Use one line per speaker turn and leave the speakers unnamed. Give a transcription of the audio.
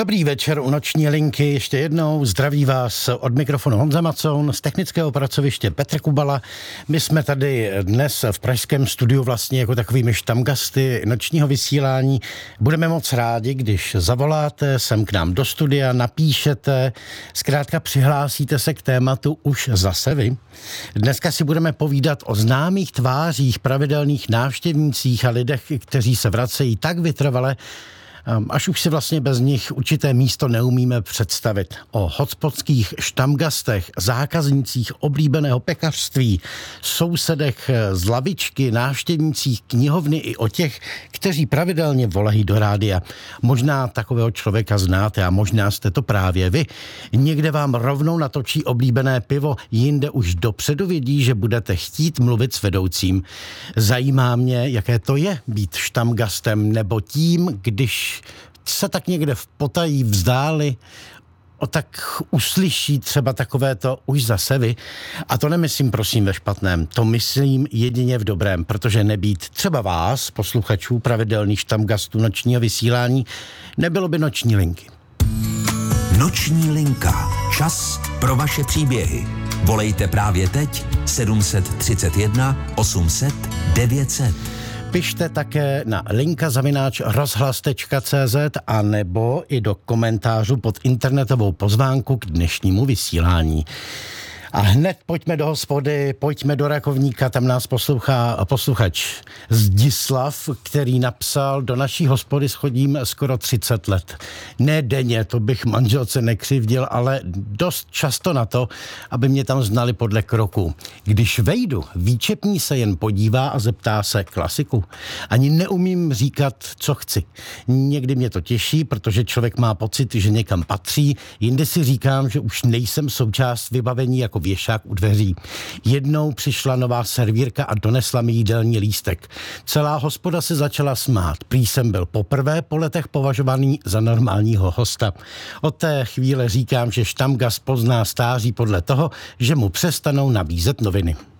Dobrý večer u Noční linky. Ještě jednou zdraví vás od mikrofonu Honza Macoun, z technického pracoviště Petr Kubala. My jsme tady dnes v pražském studiu vlastně jako takovými štamgasty nočního vysílání. Budeme moc rádi, když zavoláte sem k nám do studia, napíšete, zkrátka přihlásíte se k tématu už zase vy. Dneska si budeme povídat o známých tvářích, pravidelných návštěvnících a lidech, kteří se vracejí tak vytrvale, až už si vlastně bez nich určité místo neumíme představit. O hotspotských štamgastech, zákaznících oblíbeného pekařství, sousedech z lavičky, návštěvnících knihovny i o těch, kteří pravidelně volají do rádia. Možná takového člověka znáte a možná jste to právě vy. Někde vám rovnou natočí oblíbené pivo, jinde už dopředu vědí, že budete chtít mluvit s vedoucím. Zajímá mě, jaké to je být štamgastem nebo tím, když se tak někde v potají vzdáli, tak uslyší třeba takovéto už zase vy. A to nemyslím prosím ve špatném, to myslím jedině v dobrém, protože nebýt třeba vás, posluchačů pravidelných štamgastů nočního vysílání, nebylo by Noční linky.
Noční linka. Čas pro vaše příběhy. Volejte právě teď 731 800 900.
Pište také na linka@rozhlas.cz a nebo i do komentářů pod internetovou pozvánku k dnešnímu vysílání. A hned pojďme do hospody, pojďme do Rakovníka, tam nás poslouchá posluchač Zdislav, který napsal: do naší hospody schodím skoro 30 let. Ne denně, to bych manželce nekřivdil, ale dost často na to, aby mě tam znali podle kroku. Když vejdu, výčepní se jen podívá a zeptá se: klasiku? Ani neumím říkat, co chci. Někdy mě to těší, protože člověk má pocit, že někam patří, jindy si říkám, že už nejsem součást vybavení jako věšák u dveří. Jednou přišla nová servírka a donesla mi jídelní lístek. Celá hospoda se začala smát. Prý jsem byl poprvé po letech považovaný za normálního hosta. Od té chvíle říkám, že štamgast pozná stáří podle toho, že mu přestanou nabízet noviny.